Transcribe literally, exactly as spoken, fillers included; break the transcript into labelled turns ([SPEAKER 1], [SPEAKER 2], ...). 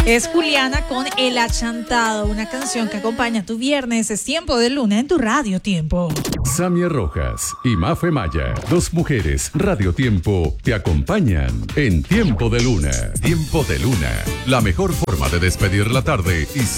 [SPEAKER 1] Es Juliana con El Achantado, una canción que acompaña tu viernes. Es Tiempo de Luna en tu Radio Tiempo.
[SPEAKER 2] Samia Rojas y Mafe Maya, dos mujeres Radio Tiempo, te acompañan en Tiempo de Luna. Tiempo de Luna, la mejor forma de despedir la tarde y